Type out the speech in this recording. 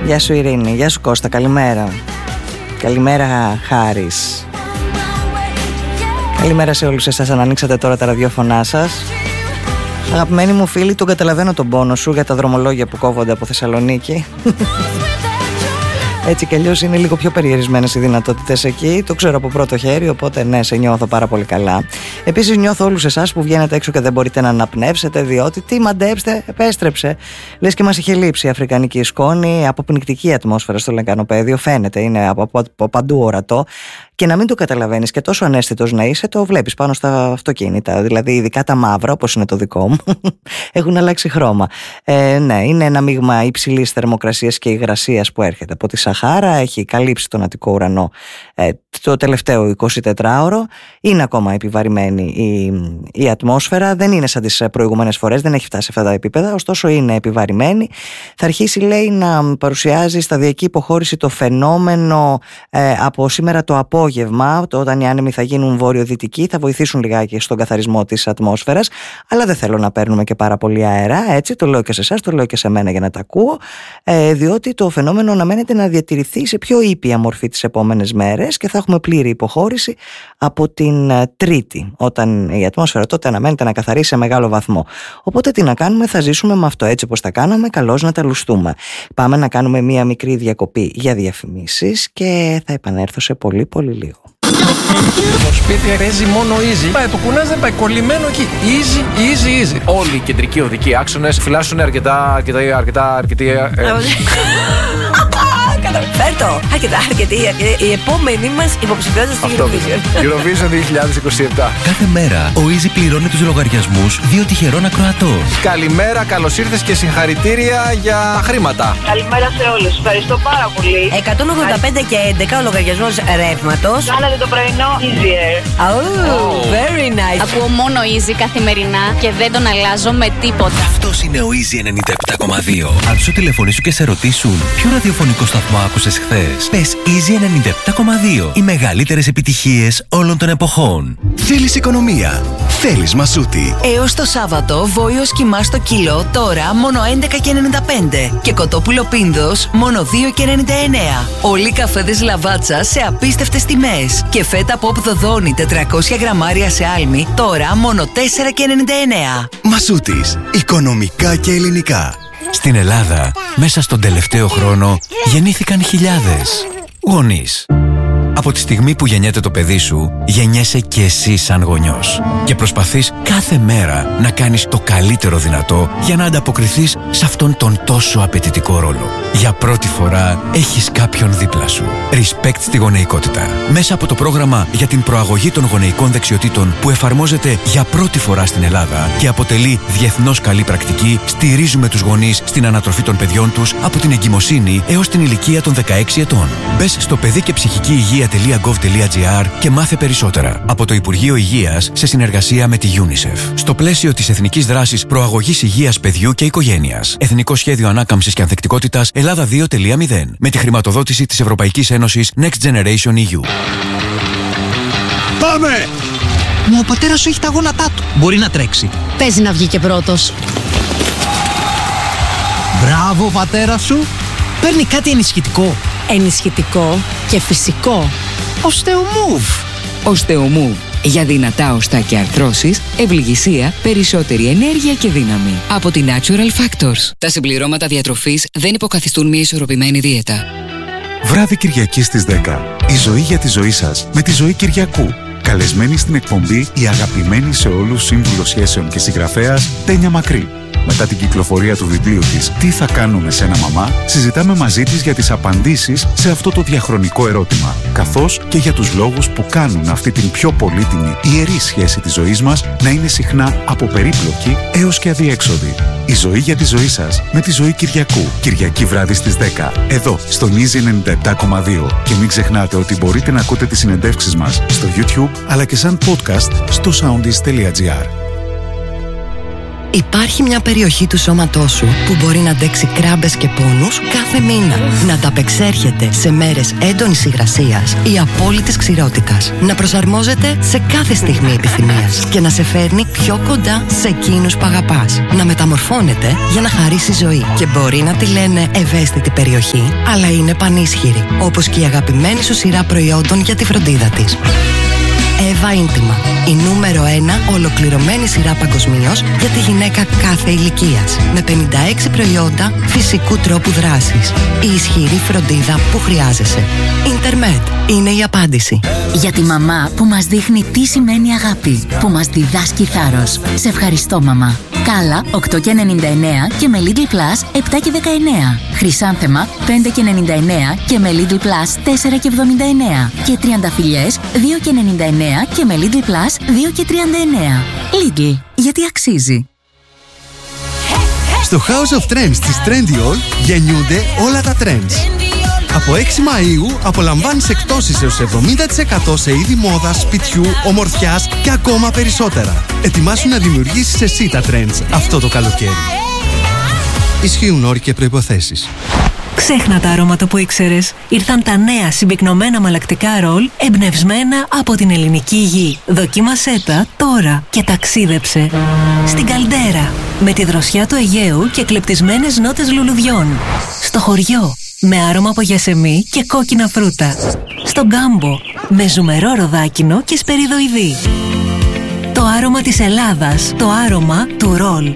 Γεια σου Ειρήνη, γεια σου Κώστα, καλημέρα. Καλημέρα Χάρης. Καλημέρα σε όλους εσάς, αν ανοίξατε τώρα τα ραδιόφωνά σας. Αγαπημένοι μου φίλοι, τον καταλαβαίνω τον πόνο σου για τα δρομολόγια που κόβονται από Θεσσαλονίκη. Έτσι κι αλλιώς είναι λίγο πιο περιορισμένες οι δυνατότητες εκεί. Το ξέρω από πρώτο χέρι, οπότε ναι, σε νιώθω πάρα πολύ καλά. Επίσης νιώθω όλους εσάς που βγαίνετε έξω και δεν μπορείτε να αναπνεύσετε, διότι τι μαντέψτε, επέστρεψε. Λες και μας είχε λείψει η αφρικανική σκόνη, αποπνικτική ατμόσφαιρα στο λεκανοπέδιο. Φαίνεται, είναι από παντού ορατό. Και να μην το καταλαβαίνεις και τόσο αναίσθητος να είσαι, το βλέπεις πάνω στα αυτοκίνητα. Δηλαδή, ειδικά τα μαύρα, όπως είναι το δικό μου, έχουν αλλάξει χρώμα. Ναι, είναι ένα μείγμα υψηλής θερμοκρασίας και υγρασίας που έρχεται από τη Σαχάρα. Έχει καλύψει τον Αττικό ουρανό το τελευταίο 24ωρο. Είναι ακόμα επιβαρημένη η ατμόσφαιρα. Δεν είναι σαν τις προηγούμενες φορές, δεν έχει φτάσει σε αυτά τα επίπεδα, ωστόσο είναι επιβαρημένη. Θα αρχίσει, λέει, να παρουσιάζει σταδιακή υποχώρηση το φαινόμενο από σήμερα το απόγευμα, όταν οι άνεμοι θα γίνουν βόρειο-δυτικοί, θα βοηθήσουν λιγάκι στον καθαρισμό της ατμόσφαιρας, αλλά δεν θέλω να παίρνουμε και πάρα πολύ αέρα, έτσι, το λέω και σε εσάς, το λέω και σε μένα για να τα ακούω, διότι το φαινόμενο αναμένεται να διατηρηθεί σε πιο ήπια μορφή τις επόμενες μέρες και θα έχουμε πλήρη υποχώρηση από την Τρίτη, όταν η ατμόσφαιρα τότε αναμένεται να καθαρίσει σε μεγάλο βαθμό. Οπότε τι να κάνουμε, θα ζήσουμε με αυτό, έτσι όπως τα κάναμε, καλώς να τα λουστούμε. Πάμε να κάνουμε μία μικρή διακοπή για διαφημίσεις και θα επανέλθω σε πολύ λίγο. Το σπίτι παίζει μόνο easy. Πάει, το κουνάς δεν πάει, κολλημένο εκεί. Easy. Όλοι οι κεντρικοί οδικοί άξονες φυλάσσουν αρκετά. Φέρτο! Αρκετή. Η επόμενη μας υποψηφιότητα στην Eurovision. Eurovision 2027. Κάθε μέρα ο Easy πληρώνει τους λογαριασμούς 2 τυχερών ακροατών. Καλημέρα, καλώς ήρθες και συγχαρητήρια για τα χρήματα. Καλημέρα σε όλους. Ευχαριστώ πάρα πολύ. 185 και 11 ο λογαριασμός ρεύματος. Κάνατε το πρωινό easier. Oh, very nice. Ακούω μόνο Easy καθημερινά και δεν τον αλλάζω με τίποτα. Αυτός είναι ο Easy 97,2. Αν σου τηλεφωνήσουν και σε ρωτήσουν ποιο ραδιοφωνικό σταθμό άκουσες χθες, πες Easy 97,2. Οι μεγαλύτερες επιτυχίες όλων των εποχών. Θέλεις οικονομία? Θέλεις Μασούτη. Έως το Σάββατο βόλιος κιμά στο κιλό τώρα μόνο 11,95 και κοτόπουλο πίνδος μόνο 2,99. Όλοι οι καφέδες Λαβάτσα σε απίστευτες τιμές και φέτα Pop Δοδόνη 400 γραμμάρια σε άλμη τώρα μόνο 4,99. Μασούτης. Οικονομικά και ελληνικά. Στην Ελλάδα, μέσα στον τελευταίο χρόνο, γεννήθηκαν χιλιάδες γονείς. Από τη στιγμή που γεννιέται το παιδί σου, γεννιέσαι και εσύ σαν γονιός. Και προσπαθείς κάθε μέρα να κάνεις το καλύτερο δυνατό για να ανταποκριθείς σε αυτόν τον τόσο απαιτητικό ρόλο. Για πρώτη φορά έχεις κάποιον δίπλα σου. Respect στη γονεϊκότητα. Μέσα από το πρόγραμμα για την προαγωγή των γονεϊκών δεξιοτήτων που εφαρμόζεται για πρώτη φορά στην Ελλάδα και αποτελεί διεθνώς καλή πρακτική, στηρίζουμε τους γονείς στην ανατροφή των παιδιών τους από την εγκυμοσύνη έως την ηλικία των 16 ετών. Μπες στο παιδί και ψυχική υγεία.gov.gr και μάθε περισσότερα. Από το Υπουργείο Υγείας σε συνεργασία με τη UNICEF. Στο πλαίσιο της Εθνικής Δράσης Προαγωγής Υγείας Παιδιού και Οικογένειας. Εθνικό Σχέδιο Ανάκαμψης και Ανθεκτικότητας Ελλάδα 2.0. Με τη χρηματοδότηση της Ευρωπαϊκής Ένωσης Next Generation EU. Πάμε! Μα ο πατέρας σου έχει τα γόνατά του. Μπορεί να τρέξει. Παίζει να βγει και πρώτος. Μπράβο, πατέρα σου. Παίρνει κάτι ενισχυτικό. Ενισχυτικό και φυσικό. Osteomove. Osteomove. Για δυνατά οστά και αρθρώσεις, ευληγησία, περισσότερη ενέργεια και δύναμη. Από τη Natural Factors. Τα συμπληρώματα διατροφής δεν υποκαθιστούν μια ισορροπημένη δίαιτα. Βράδυ Κυριακής στις 10. Η ζωή για τη ζωή σας με τη Ζωή Κυριακού. Καλεσμένη στην εκπομπή η αγαπημένη σε όλους σύμβουλος σχέσεων και συγγραφέας Τένια Μακρύ. Μετά την κυκλοφορία του βιβλίου της «Τι θα κάνουμε σε ένα μαμά», συζητάμε μαζί της για τις απαντήσεις σε αυτό το διαχρονικό ερώτημα, καθώς και για τους λόγους που κάνουν αυτή την πιο πολύτιμη ιερή σχέση της ζωής μας να είναι συχνά από περίπλοκη έως και αδιέξοδη. Η ζωή για τη ζωή σας με τη Ζωή Κυριακού. Κυριακή βράδυ στις 10. Εδώ, στον Easy 97,2. Και μην ξεχνάτε ότι μπορείτε να ακούτε τις συνεντεύξεις μας στο YouTube, αλλά και σαν podcast στο soundis.gr. Υπάρχει μια περιοχή του σώματός σου που μπορεί να αντέξει κράμπες και πόνους κάθε μήνα. Να ανταπεξέρχεται σε μέρες έντονης υγρασίας ή απόλυτης ξηρότητας. Να προσαρμόζεται σε κάθε στιγμή επιθυμίας και να σε φέρνει πιο κοντά σε εκείνους που αγαπάς. Να μεταμορφώνεται για να χαρίσει ζωή. Και μπορεί να τη λένε ευαίσθητη περιοχή, αλλά είναι πανίσχυρη. Όπως και η αγαπημένη σου σειρά προϊόντων για τη φροντίδα της. Εύα Ίντιμα. Η νούμερο 1 ολοκληρωμένη σειρά παγκοσμίως για τη γυναίκα κάθε ηλικίας. Με 56 προϊόντα φυσικού τρόπου δράσης. Η ισχυρή φροντίδα που χρειάζεσαι. Ιντερμετ είναι η απάντηση. Για τη μαμά που μας δείχνει τι σημαίνει αγάπη. Που μας διδάσκει θάρρος. Σε ευχαριστώ, μαμά. Κάλα 8,99 και με Lidl Plus 7,19. Χρυσάνθεμα 5,99 και με Lidl Plus 4,79. Και τριανταφυλλιές 2,99 και με Lidl Plus 2,39. Lidl, γιατί αξίζει. Στο House of Trends της Trendyol γεννιούνται όλα τα trends. Από 6 Μαΐου απολαμβάνεις εκτόσεις έως 70% σε είδη μόδας, σπιτιού, ομορφιάς και ακόμα περισσότερα. Ετοιμάσου να δημιουργήσεις εσύ τα trends αυτό το καλοκαίρι. Ισχύουν όροι και προϋποθέσεις. Ξέχνα τα αρώματα που ήξερες. Ήρθαν τα νέα συμπυκνωμένα μαλακτικά ρολ εμπνευσμένα από την ελληνική γη. Δοκίμασέ τα τώρα και ταξίδεψε στην Καλντέρα με τη δροσιά του Αιγαίου και κλεπτισμένες νότες λουλουδιών. Στο χωριό με άρωμα από γιασεμί και κόκκινα φρούτα. Στον Κάμπο με ζουμερό ροδάκινο και σπεριδοειδή. Το άρωμα της Ελλάδας, το άρωμα του ρολ.